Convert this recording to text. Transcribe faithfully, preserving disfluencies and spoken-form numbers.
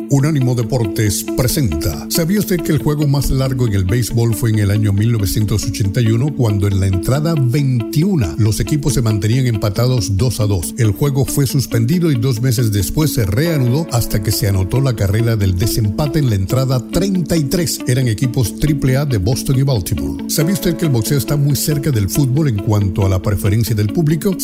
Unánimo Deportes presenta. ¿Sabía usted que el juego más largo en el béisbol fue en el año mil novecientos ochenta y uno, cuando en la entrada veintiuno los equipos se mantenían empatados dos a dos? El juego fue suspendido y dos meses después se reanudó hasta que se anotó la carrera del desempate en la entrada treinta y tres. Eran equipos triple A de Boston y Baltimore. ¿Sabía usted que el boxeo está muy cerca del fútbol en cuanto a la preferencia del público?